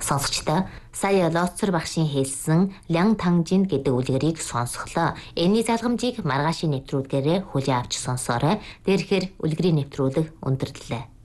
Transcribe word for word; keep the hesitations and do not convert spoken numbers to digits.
Сонсогчдоо сая Лоцсор багшийн хэлсэн Лян Тангжин гэдэг үлгэрийг сонсголоо. Энэний залгамжийг маргаашийн нэвтрүүлгээрээ хүлээн авч сонсоорой. Дээрхээр үлгэрийн нэвтрүүлэг өндөрлөлөө.